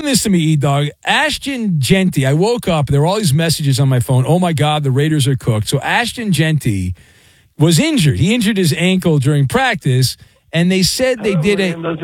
this to me, E-Dog. Ashton Genty, I woke up, there were all these messages on my phone. Oh, my God, the Raiders are cooked. So Ashton Genty was injured. He injured his ankle during practice, and they said they did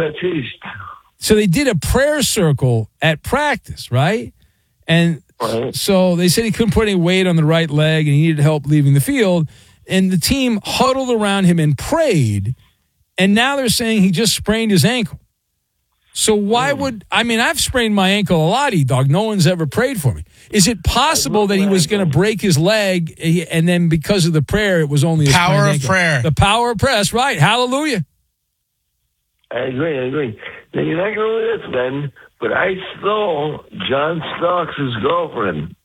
a prayer circle at practice, right? And so they said he couldn't put any weight on the right leg and he needed help leaving the field. And the team huddled around him and prayed. And now they're saying he just sprained his ankle. So why I've sprained my ankle a lot, E-Dog. No one's ever prayed for me. Is it possible that he was going to break his leg and then because of the prayer, it was only a power of ankle? prayer. The power of prayer. That's right. Hallelujah. I agree. Now, you're not going to this, Ben, but I stole John Starks' girlfriend.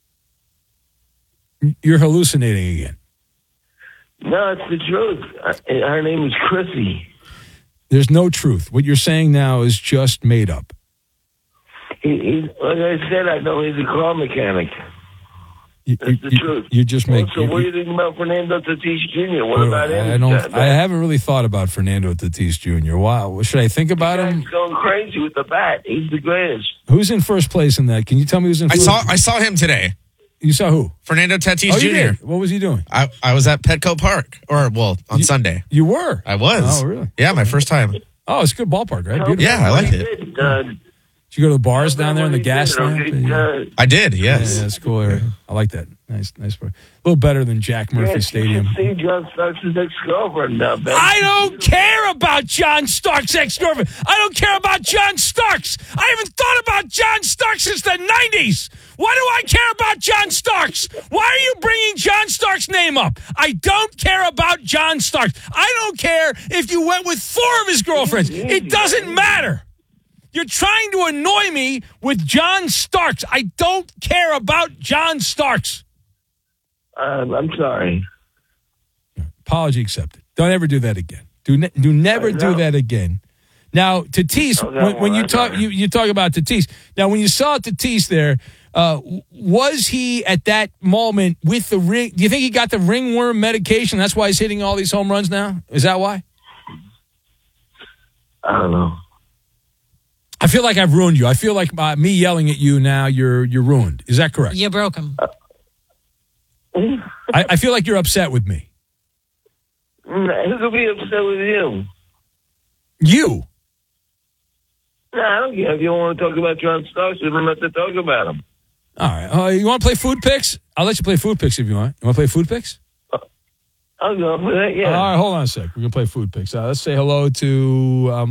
You're hallucinating again. No, it's the truth. Her name is Chrissy. There's no truth. What you're saying now is just made up. Like I said, I know he's a car mechanic. That's the truth. You just make. So what do you think about Fernando Tatis Jr.? What about him? I haven't really thought about Fernando Tatis Jr. Wow. Should I think about him? He's going crazy with the bat. He's the greatest. Who's in first place in that? Can you tell me who's in first? I saw him today. You saw who? Fernando Tatis Jr. You did? What was he doing? I was at Petco Park, on Sunday. You were? I was. Oh, really? Yeah, my first time. Oh, it's a good ballpark, right? Beautiful. Yeah, I like it. Did you go to the bars down there in the gas lamp? I did, yes. Yeah, that's cool area. I like that. Nice part. A little better than Jack Murphy Stadium. See John Starks' ex-girlfriend now, Ben. I don't care about John Starks' ex-girlfriend. I don't care about John Starks. I haven't thought about John Starks since the 90s. Why do I care about John Starks? Why are you bringing John Starks' name up? I don't care about John Starks. I don't care if you went with 4 of his girlfriends. It doesn't matter. You're trying to annoy me with John Starks. I don't care about John Starks. I'm sorry. Apology accepted. Don't ever do that again. Do never do that again. Now, Tatis, when you talk about Tatis. Now, when you saw Tatis there, was he at that moment with the ring? Do you think he got the ringworm medication? That's why he's hitting all these home runs now? Is that why? I don't know. I feel like I've ruined you. I feel like me yelling at you now, you're ruined. Is that correct? You broke him. I feel like you're upset with me. Who could be upset with you? You. No, I don't care. If you don't want to talk about John Starks, you don't have to talk about him. All right. You want to play food picks? I'll let you play food picks if you want. You want to play food picks? I'll go for that, yeah. All right, hold on a sec. We're going to play food picks. Let's say hello to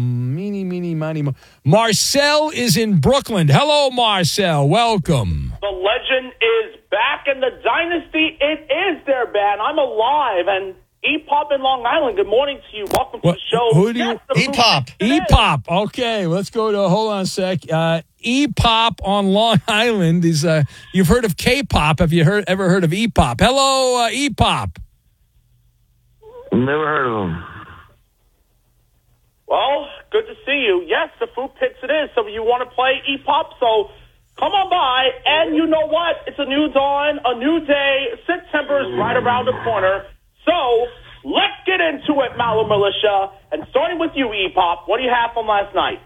Marcel is in Brooklyn. Hello, Marcel. Welcome. The legend is back in the dynasty. It is there, Ben. I'm alive. And E-Pop in Long Island, good morning to you. Welcome to the show. Who do you? E-Pop. E-Pop. Okay, let's go to, hold on a sec. E-Pop on Long Island is, you've heard of K-Pop. Have you ever heard of E-Pop? Hello, E-Pop. Never heard of him. Well, good to see you. Yes, the food picks it is. So you want to play E-Pop? So come on by. And you know what? It's a new dawn, a new day. September is right around the corner. So let's get into it, Malo Militia. And starting with you, E-Pop, what do you have from last night?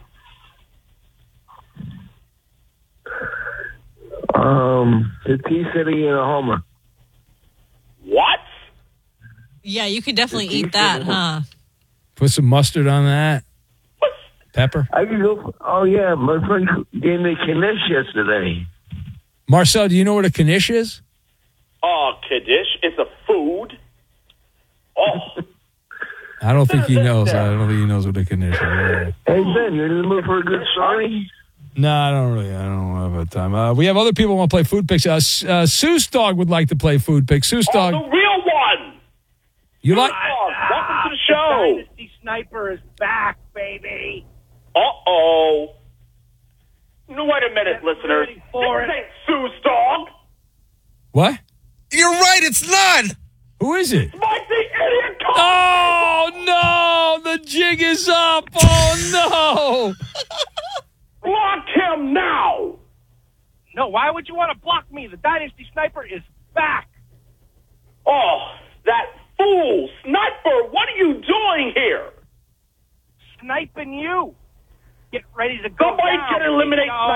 Tatis hitting a homer. What? Yeah, you could definitely eat that, huh? Put some mustard on that. Pepper. I can go. My friend gave me Knish yesterday. Marcel, do you know what a Knish is? Kiddish is a food. Oh. I don't think he knows. I don't think he knows what a Knish is. Hey, Ben, you in the mood for a good story? No, I don't have time. We have other people who want to play food picks. Seuss Dog would like to play food picks. Seuss Dog. The real one. You like? Welcome to the show. The Dynasty Sniper is back, baby. Uh-oh. Wait a minute, listeners. This ain't Seuss Dog. What? You're right, it's not. Who is it? Mike the Idiot. Oh, no. The jig is up. Oh, no. Block him now. No, why would you want to block me? The Dynasty Sniper is back. Oh, that fool. Sniper, what are you doing here? Sniping you. Get ready to go Somebody down. can eliminate Sniper.